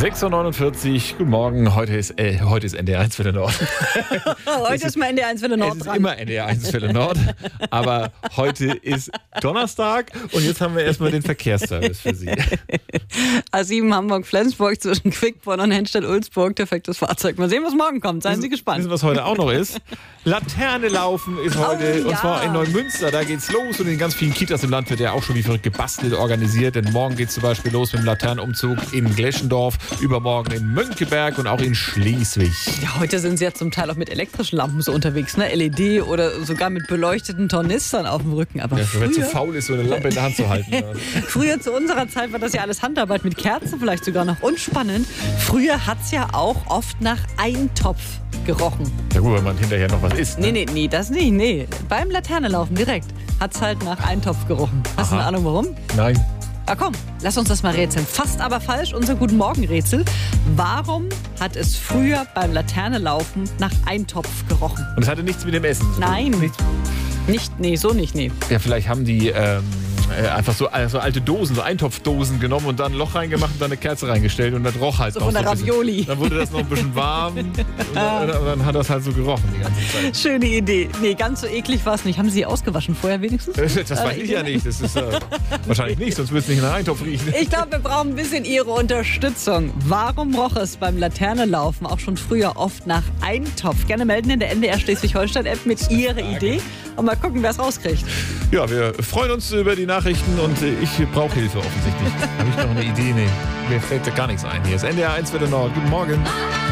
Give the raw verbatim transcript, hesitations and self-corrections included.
sechs Uhr neunundvierzig, guten Morgen. Heute ist, äh, heute ist N D R eins Welle Nord. Heute ist, ist mal N D R eins Welle Nord es ist dran. immer N D R eins Welle Nord, aber heute ist Donnerstag und jetzt haben wir erstmal den Verkehrsservice für Sie. A sieben Hamburg-Flensburg zwischen Quickborn und Henstedt-Ulzburg. Defektes Fahrzeug. Mal sehen, was morgen kommt. Seien Sie gespannt. Wissen, was heute auch noch ist? Laterne laufen ist heute, Oh, und ja. zwar in Neumünster. Da geht's los und in ganz vielen Kitas im Land wird ja auch schon wie verrückt gebastelt, organisiert. Denn morgen geht's zum Beispiel los mit dem Laternenumzug in Gleschendorf, übermorgen in Mönckeberg und auch in Schleswig. Ja, heute sind sie ja zum Teil auch mit elektrischen Lampen so unterwegs, ne? L E D oder sogar mit beleuchteten Tornistern auf dem Rücken. Aber Ja, wer zu früher, faul ist, so eine Lampe in der Hand zu halten. Ja. früher zu unserer Zeit war das ja alles Handarbeit mit Kerzen vielleicht sogar noch. Und spannend, früher hat's ja auch oft nach Eintopf gerochen. Ja gut, wenn man hinterher noch was isst. Ne? Nee, nee, nee, das nicht, nee. Beim Laternelaufen direkt hat's halt nach Eintopf gerochen. Hast du Aha. eine Ahnung warum? Nein. Ah komm, lass uns das mal rätseln. Fast aber falsch, unser Guten Morgen-Rätsel. Warum hat es früher beim Laternelaufen nach Eintopf gerochen? Und es hatte nichts mit dem Essen zu tun. Nein, Nichts. nicht, nee, so nicht, nee. Ja, vielleicht haben die ähm, äh, einfach so, äh, so alte Dosen, so Eintopfdosen genommen und dann ein Loch reingemacht und dann eine Kerze reingestellt und das roch halt So noch von der so ein bisschen. Ravioli. Dann wurde das noch ein bisschen warm und dann, und dann hat das halt so gerochen die ganze Zeit. Schöne Idee. Nee, ganz so eklig war es nicht. Haben Sie sie ausgewaschen vorher wenigstens? Das weiß ich ja nicht. Das ist äh, wahrscheinlich nicht, sonst würde es nicht nach Eintopf riechen. Ich glaube, wir brauchen ein bisschen Ihre Unterstützung. Warum roch es beim Laternelaufen auch schon früher oft nach Eintopf? Gerne melden in der N D R Schleswig-Holstein-App mit Ihrer Idee und mal gucken, wer es rauskriegt. Ja, wir freuen uns über die Nachrichten und äh, ich brauche Hilfe offensichtlich. Habe ich noch eine Idee? Nee, mir fällt da gar nichts ein. Hier ist N D R eins Welle Nord. Guten Morgen.